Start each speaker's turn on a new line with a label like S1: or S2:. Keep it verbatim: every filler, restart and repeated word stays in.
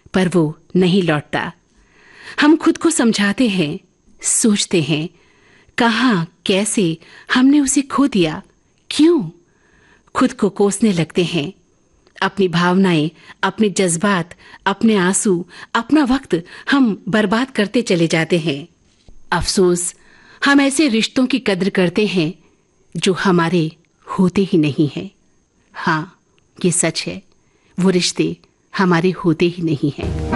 S1: पर वो नहीं लौटता। हम खुद को समझाते हैं, सोचते हैं, कहाँ कैसे हमने उसे खो दिया, क्यों? खुद को कोसने लगते हैं। अपनी भावनाएं, अपने जज्बात, अपने आंसू, अपना वक्त हम बर्बाद करते चले जाते हैं। अफसोस, हम ऐसे रिश्तों की कद्र करते हैं जो हमारे होते ही नहीं हैं। हाँ, ये सच है, वो रिश्ते हमारे होते ही नहीं हैं।